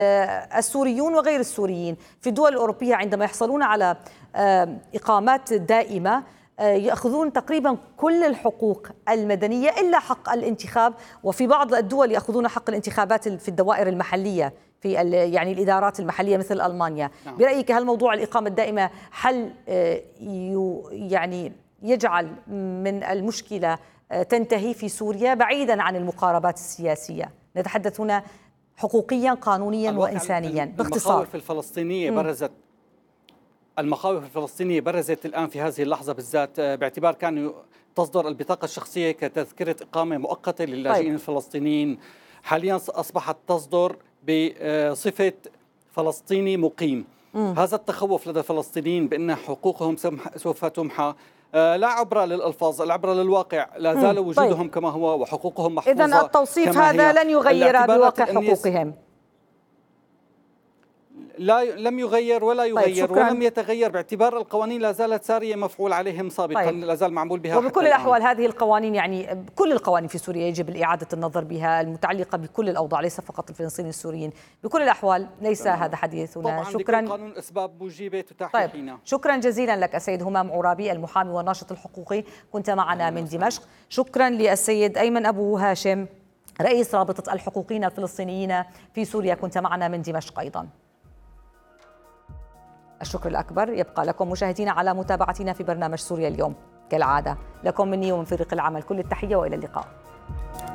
السوريون وغير السوريين في الدول الأوروبية عندما يحصلون على إقامات دائمة يأخذون تقريبا كل الحقوق المدنية إلا حق الانتخاب، وفي بعض الدول يأخذون حق الانتخابات في الدوائر المحلية في يعني الإدارات المحلية مثل ألمانيا. نعم. برأيك هل موضوع الإقامة الدائمة حل يعني يجعل من المشكلة تنتهي في سوريا بعيدا عن المقاربات السياسية؟ نتحدث هنا حقوقيا قانونيا وإنسانيا باختصار. المخاوف الفلسطينية برزت الآن في هذه اللحظة بالذات، باعتبار كان تصدر البطاقة الشخصية كتذكرة إقامة مؤقتة للاجئين الفلسطينيين، حاليا أصبحت تصدر بصفة فلسطيني مقيم. هذا التخوف لدى الفلسطينيين بأن حقوقهم سوف تمحى لا عبرة للألفاظ، العبرة للواقع. لا زال وجودهم كما هو وحقوقهم محفوظة. إذن التوصيف هذا لن يغير بواقع حقوقهم. لم يغير ولا يغير ولم يتغير، باعتبار القوانين لا زالت سارية مفعول عليهم سابقا. لا زال معمول بها. وبكل الأحوال هذه القوانين يعني كل القوانين في سوريا يجب إعادة النظر بها المتعلقة بكل الأوضاع، ليس فقط الفلسطينيين السوريين. بكل الأحوال ليس هذا حديثنا. شكرا. قانون أسباب موجبة تتاح حينا. شكرا جزيلا لك السيد همام عرابي المحامي والناشط الحقوقي، كنت معنا من دمشق. شكرا للسيد أيمن أبو هاشم رئيس رابطة الحقوقيين الفلسطينيين في سوريا، كنت معنا من دمشق أيضا. الشكر الأكبر يبقى لكم مشاهدينا على متابعتنا في برنامج سوريا اليوم. كالعادة لكم مني ومن فريق العمل كل التحية وإلى اللقاء.